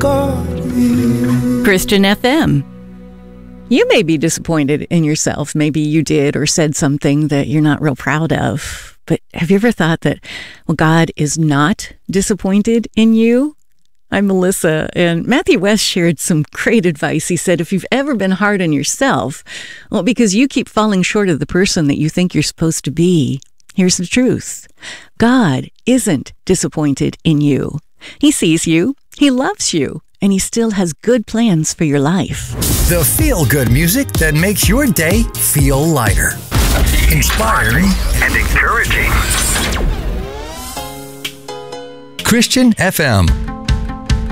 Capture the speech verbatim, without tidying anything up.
got me. Christian F M. You may be disappointed in yourself. Maybe you did or said something that you're not real proud of. But have you ever thought that, well, God is not disappointed in you? I'm Melissa, and Matthew West shared some great advice. He said, if you've ever been hard on yourself, well, because you keep falling short of the person that you think you're supposed to be, here's the truth. God isn't disappointed in you. He sees you, He loves you, and He still has good plans for your life. The feel-good music that makes your day feel lighter. Inspiring and encouraging. Christian F M.